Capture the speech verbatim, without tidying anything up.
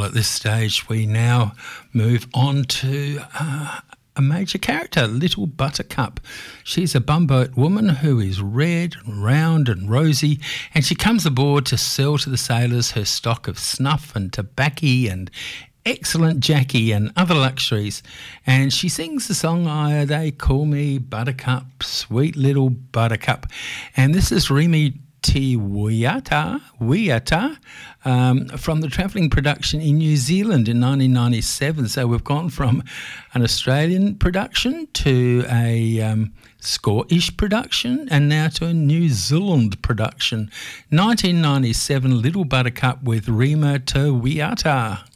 at this stage we now move on to uh, a major character, Little Buttercup. She's a bumboat woman who is red and round and rosy, and she comes aboard to sell to the sailors her stock of snuff and tobacco and excellent Jackie and other luxuries. And she sings the song, I, They Call Me Buttercup, Sweet Little Buttercup. And this is Remy Te Wiata, Wiata um, from the travelling production in New Zealand in nineteen ninety-seven. So we've gone from an Australian production to a um, Scottish production and now to a New Zealand production. nineteen ninety-seven, Little Buttercup with Remy Te Wiata.